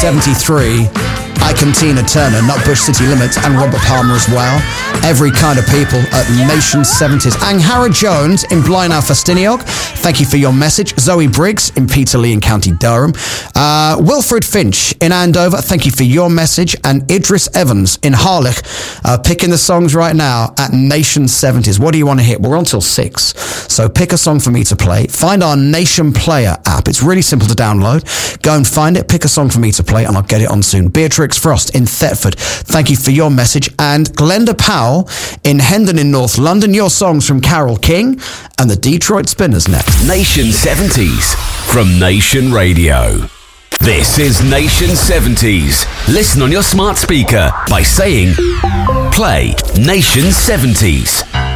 73. Ike and Tina Turner, Nutbush City Limits, and Robert Palmer as well. Every Kind of People at Nation 70s. Anghara Jones in Blaenau Festiniog, thank you for your message. Zoe Briggs in Peterlee in County Durham. Wilfred Finch in Andover, thank you for your message. And Idris Evans in Harlech, picking the songs right now at Nation 70s. What do you want to hit? We're on till 6. So pick a song for me to play. Find our Nation Player app. It's really simple to download. Go and find it, pick a song for me to play, and I'll get it on soon. Beatrix Frost in Thetford, thank you for your message. And Glenda Powell in Hendon in North London, your songs from Carole King and the Detroit Spinners next. Nation 70s from Nation Radio. This is Nation 70s. Listen on your smart speaker by saying, play Nation 70s.